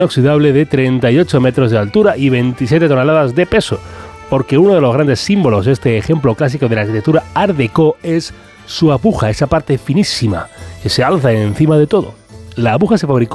inoxidable de 38 metros de altura y 27 toneladas de peso, porque uno de los grandes símbolos de este ejemplo clásico de la arquitectura Art Deco es su aguja, esa parte finísima que se alza encima de todo. La aguja se fabricó